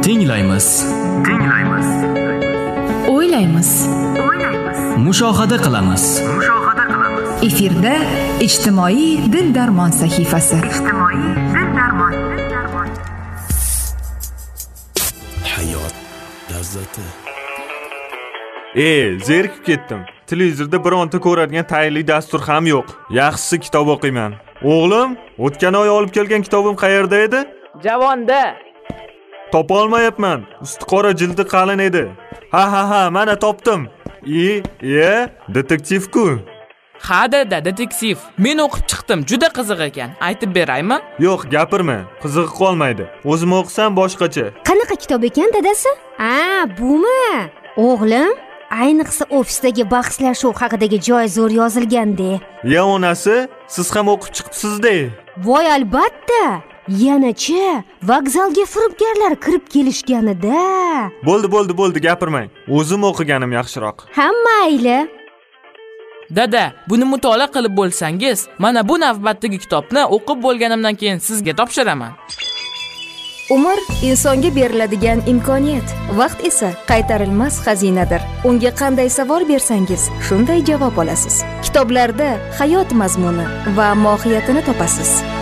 Tinglaymiz. O'ylaymiz. Mushohada qilamiz. Efirda ijtimoiy dil-darmon sahifasi. Hayot lazzati. Zerikib ketdim. Televizorda bironta ko'radigan tayinli dastur ham yo'q. Yaxshisi kitob o'qiyman. O'g'lim, o'tgan oy olib kelgan kitobim qayerda edi? Javonda. Topa olmayapman. Usti qora, jildi qalin edi. Ha, mana topdim. Detektiv-ku. Ha dada, detektiv. Men o'qib chiqdim, juda qiziq ekan. Aytib beraymi? Yo'q, gapirma. Qiziqib qolmaydi. O'zim o'qisam boshqacha. Qanaqa kitob ekan dadasi? Bumi? O'g'lim, ayniqsa ofisdagi bahslashuv haqidagi joy zo'r yozilganda. Ya onasi, siz ham o'qib chiqibsiz-da. Voy albatta. Yanachi vokzalga firibgarlar kirib kelishganida. Bo'ldi, gapirmang. O'zim o'qiganim yaxshiroq. Hamma mayli. Dada, buni mutolaa qilib bo'lsangiz, mana bu navbatdagi kitobni o'qib bo'lganimdan keyin sizga topshiraman. Umr insonga beriladigan imkoniyat, vaqt esa qaytarilmas xazinadir. Unga qanday savol bersangiz, shunday javob olasiz. Kitoblarda hayot mazmuni va mohiyatini topasiz.